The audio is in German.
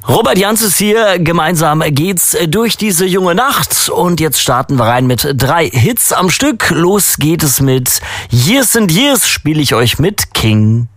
Robert Jans ist hier, gemeinsam geht's durch diese junge Nacht und jetzt starten wir rein mit 3 Hits am Stück. Los geht es mit Years and Years, spiele ich euch mit King.